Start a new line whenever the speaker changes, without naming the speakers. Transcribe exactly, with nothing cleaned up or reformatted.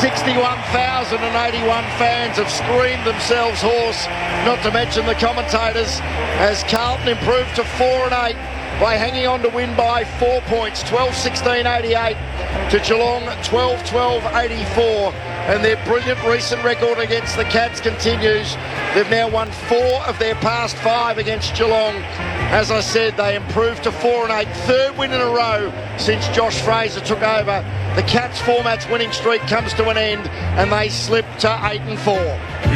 sixty-one thousand eighty-one fans have screamed themselves hoarse, not to mention the commentators, as Carlton improved to four and eight by hanging on to win by four points, twelve sixteen eighty-eight to Geelong twelve twelve eighty-four, and their brilliant recent record against the Cats continues. They've now won four of their past five against Geelong. As I said, they improved to four and eight, third win in a row since Josh Fraser took over. The Cats' four-match winning streak comes to an end, and they slip to eight and four.